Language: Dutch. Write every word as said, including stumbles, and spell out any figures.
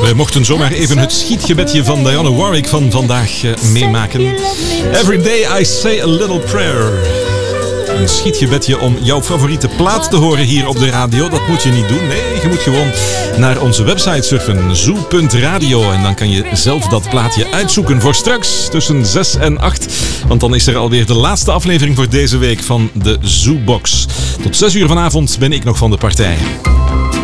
We mochten zomaar even het schietgebedje van Dionne Warwick van vandaag uh, meemaken. Every day I say a little prayer. Een schietgebedje om jouw favoriete plaat te horen hier op de radio. Dat moet je niet doen. Nee, je moet gewoon naar onze website surfen. zoo punt radio. En dan kan je zelf dat plaatje uitzoeken voor straks tussen zes en acht. Want dan is er alweer de laatste aflevering voor deze week van de Zoobox. Tot zes uur vanavond ben ik nog van de partij.